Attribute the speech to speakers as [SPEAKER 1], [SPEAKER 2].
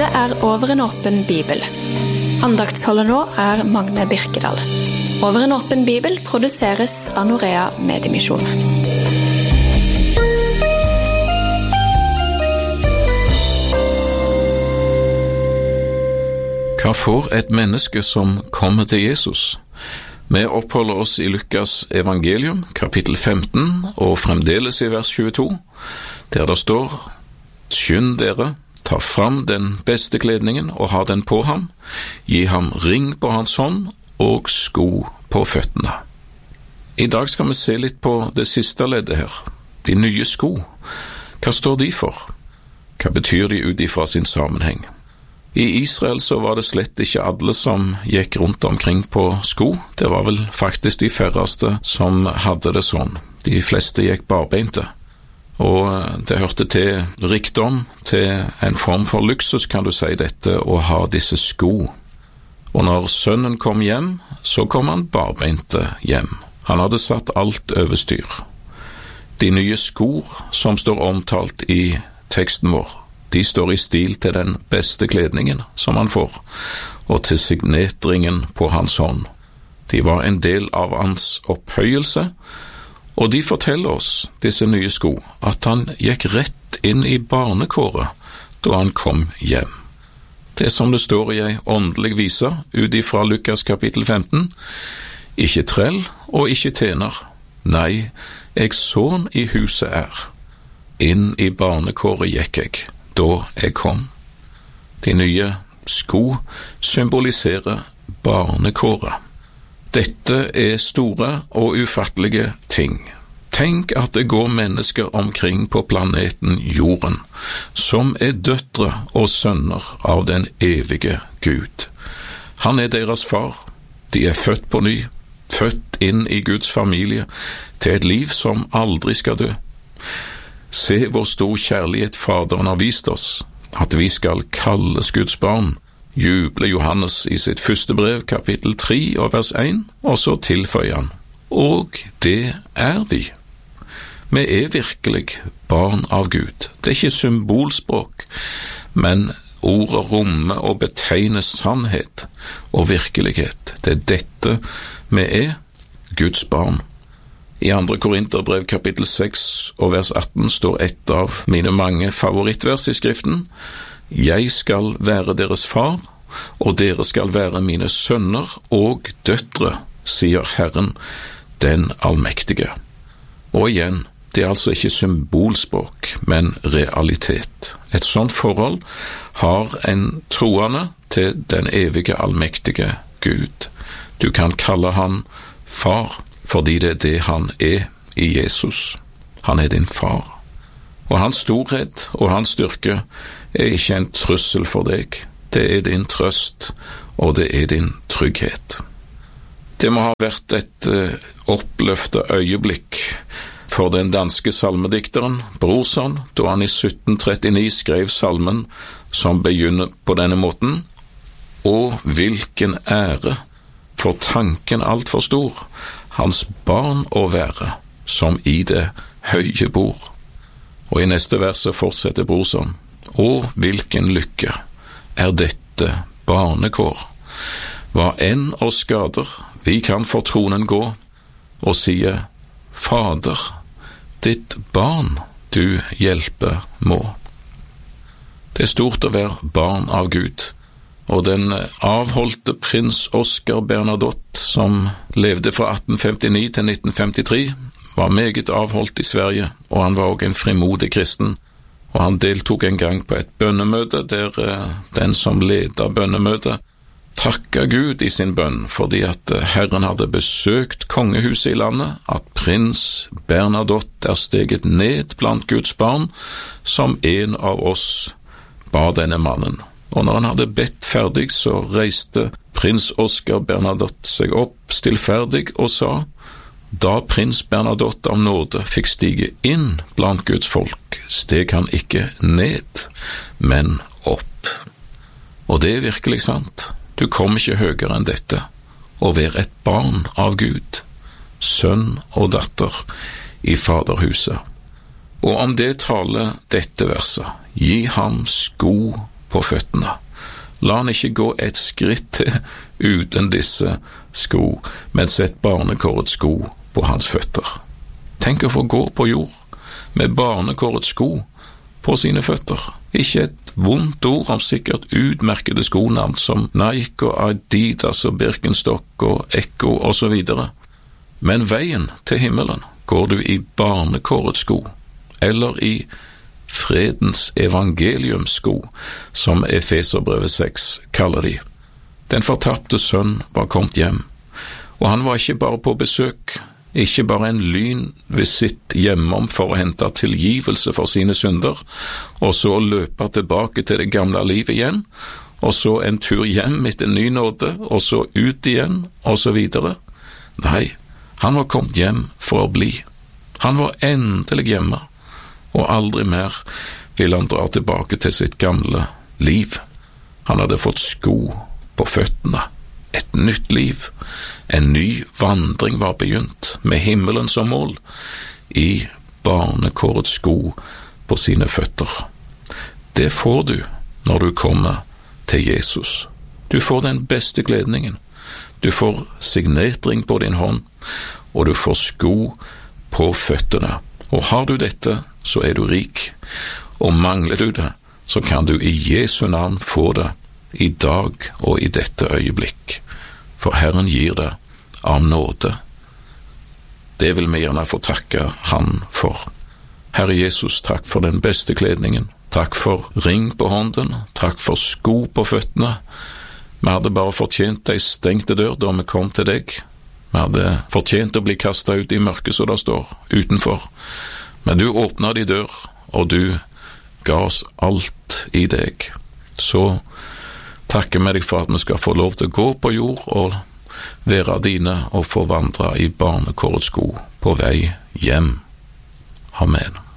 [SPEAKER 1] Dette Over en åpen bibel. Andaktsholder nå Magne Birkedal. Over en åpen bibel produseres av Norea Mediemisjon.
[SPEAKER 2] Hva får et menneske som kommer til Jesus? Vi oppholder oss i Lukas evangelium, kapittel 15, og fremdeles i vers 22, der det står: «Skynd dere, ta fram den beste kledningen og ha den på ham, gi ham ring på hans hånd og sko på føttene.» I dag skal vi se litt på det siste leddet her, de nye sko. Hva står de for? Hva betyr de ut ifra sin sammenheng? I Israel så var det slett ikke alle som gikk rundt omkring på sko. Det var vel faktisk de færreste som hadde det sånn. De fleste gikk barbeinte. Og det hørte til rikdom, til en form for luksus, kan du si, dette å ha disse sko. Og når sønnen kom hjem, så kom han barbeinte hjem. Han hadde satt alt over styr. De nye sko som står omtalt i teksten vår, de står i stil til den beste kledningen som han får, og til signetringen på hans hånd. De var en del av hans opphøyelse, og de forteller oss, disse nye sko, at han gikk rett inn i barnekåret da han kom hjem. Det som det står i ei åndelig vise, ut ifra Lukas kapittel 15, «Ikke trell og ikke tjener, nei, jeg sønn i huset Inn i barnekåret gikk jeg, da jeg kom.» De nye sko symboliserer barnekåret. Dette store og ufattelige ting. Tenk at det går mennesker omkring på planeten Jorden, som døtre og sønner av den evige Gud. Han deres far. De født på ny, født inn i Guds familie, til et liv som aldri skal dø. Se hvor stor kjærlighet Faderen har vist oss, at vi skal kalles Guds barn, jubler Johannes i sitt første brev, kapittel 3 og vers 1, og så tilføyer han: og det vi. Vi virkelig barn av Gud. Det ikke symbolspråk, men ordet rommer og betegner sannhet og virkelighet. Det dette vi Guds barn. I 2. Korinterbrev kapittel 6 og vers 18 står et av mine mange favorittvers i skriften: «Jeg skal være deres far, og dere skal være mine sønner og døtre, sier Herren, den allmektige.» Og igjen, det altså ikke symbolspråk, men realitet. Et sånt forhold har en troende til den evige allmektige Gud. Du kan kalle han far, fordi det det han i Jesus. Han din far. Og hans storhet og hans styrke ikke en trussel for deg. Det din trøst, og det din trygghet. Det må ha vært et oppløftet øyeblikk for den danske salmedikteren Brorson, da han i 1739 skrev salmen som begynner på denne måten: «Å, hvilken ære, for tanken alt for stor, hans barn å være, som i det høye bor.» Og i neste verset fortsetter Brorson: «Å, hvilken lykke dette barnekår. Hva enn oss skader, vi kan for tronen gå, og sie: Fader, ditt barn du hjelpe må.» Det stort å være barn av Gud. Og den avholdte prins Oscar Bernadotte, som levde fra 1859 til 1953, var meget avholdt i Sverige, og han var også en frimodig kristen. Og han deltok en gang på et bønnemøte, der den som ledet bønnemøtet takket Gud i sin bønn, fordi at Herren hadde besøkt kongehuset i landet, at prins Bernadotte steget ned blant Guds barn, som en av oss ba denne mannen. Og når han hadde bedt ferdig, så reiste prins Oscar Bernadotte seg opp stillferdig og sa: «Da prins Bernadotte av nåde fikk stige inn blant Guds folk, steg han ikke ned, men opp.» Og det virkelig sant. Du kommer ikke høyere enn dette, å være et barn av Gud, sønn og datter i faderhuset. Og om det taler dette verset: «Gi ham sko på føttene. La han ikke gå et skritt til uten disse sko, men sett barnekårets sko på hans føtter. Tenk å få gå på jord med barnekårets sko på sine føtter. Ikke et vondt ord om sikkert utmerkede skonavn som Nike og Adidas og Birkenstock og Echo og så videre. Men veien til himmelen går du i barnekårets sko, eller i fredens evangeliumssko, som Efeserbrevet 6 kaller de. Den fortapte sønn var kommet hjem, og han var ikke bare på besøk, ikke bare en lynvisitt hjemom for å hente tilgivelse for sine synder, og så løpe tilbake til det gamle livet igjen, og så en tur hjem etter ny nåde, og så ut igjen, og så videre. Nei, han var kommet hjem for å bli. Han var endelig hjemme, og aldri mer ville han dra tilbake til sitt gamle liv. Han hadde fått sko på føttene, et nytt liv, en ny vandring var begynt, med himmelen som mål, i barnekårets sko på sine føtter. Det får du når du kommer til Jesus. Du får den beste kledningen, du får signetring på din hånd, og du får sko på føttene. Og har du dette, så er du rik, og mangler du det, så kan du i Jesu navn få det i dag og i dette øyeblikk, for Herren gir det av nåde. Det vil vi gjerne få takke Han for. Herre Jesus, takk for den beste kledningen, takk for ring på hånden, takk for sko på føttene. Vi hadde bare fortjent ei stengte dør da vi kom til deg. Vi hadde fortjent å bli kastet ut i mørket, så det står, utenfor. Men du åpnet de dør, og du ga oss alt i deg. Så takker vi deg for at vi skal få lov til å gå på jord og være dine og få vandre i barnekårets sko på vei hjem. Amen.